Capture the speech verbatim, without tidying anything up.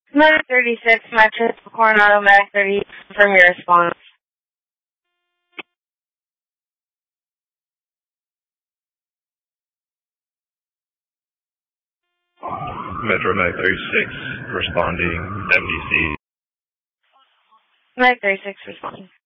Medic thirty-six, Metro Coronado, Medic thirty, from your response. Metro Medic thirty-six, responding M D C. Medic thirty-six, responding.